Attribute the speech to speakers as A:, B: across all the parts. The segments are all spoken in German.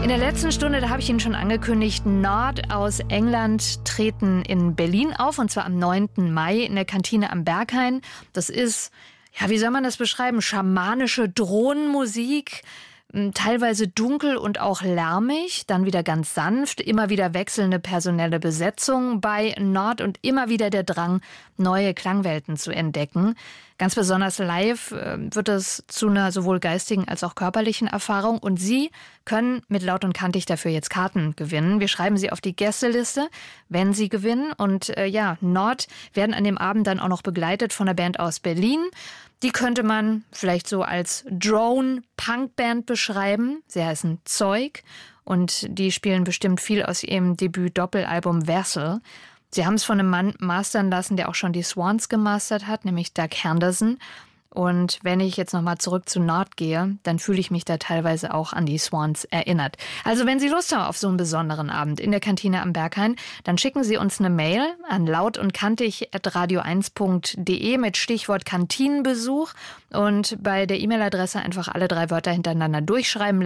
A: In der letzten Stunde, da habe ich Ihnen schon angekündigt, Nord aus England treten in Berlin auf, und zwar am 9. Mai in der Kantine am Berghain. Das ist, ja, wie soll man das beschreiben, schamanische Drohnenmusik, teilweise dunkel und auch lärmig, dann wieder ganz sanft, immer wieder wechselnde personelle Besetzung bei Nord und immer wieder der Drang, neue Klangwelten zu entdecken. Ganz besonders live wird es zu einer sowohl geistigen als auch körperlichen Erfahrung, und Sie können mit Laut und Kantig dafür jetzt Karten gewinnen. Wir schreiben Sie auf die Gästeliste, wenn Sie gewinnen, und Nord werden an dem Abend dann auch noch begleitet von einer Band aus Berlin. Die könnte man vielleicht so als Drone-Punk-Band beschreiben. Sie heißen Zeug und die spielen bestimmt viel aus ihrem Debüt-Doppelalbum Vessel. Sie haben es von einem Mann mastern lassen, der auch schon die Swans gemastert hat, nämlich Doug Henderson. Und wenn ich jetzt nochmal zurück zu Nord gehe, dann fühle ich mich da teilweise auch an die Swans erinnert. Also wenn Sie Lust haben auf so einen besonderen Abend in der Kantine am Berghain, dann schicken Sie uns eine Mail an lautundkantig@radio1.de mit Stichwort Kantinenbesuch, und bei der E-Mail-Adresse einfach alle 3 Wörter hintereinander durchschreiben,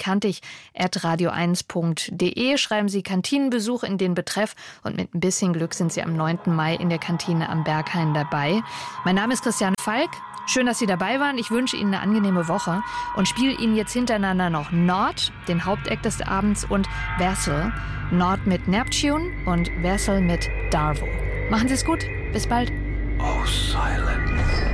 A: lautundkantig@radio1.de. Schreiben Sie Kantinenbesuch in den Betreff, und mit ein bisschen Glück sind Sie am 9. Mai in der Kantine am Berghain dabei. Mein Name ist Christiane Falk. Schön, dass Sie dabei waren. Ich wünsche Ihnen eine angenehme Woche und spiele Ihnen jetzt hintereinander noch Nord, den Hauptact des Abends, und Vessel. Nord mit Neptune und Vessel mit Darvo. Machen Sie es gut. Bis bald.
B: Oh, silence.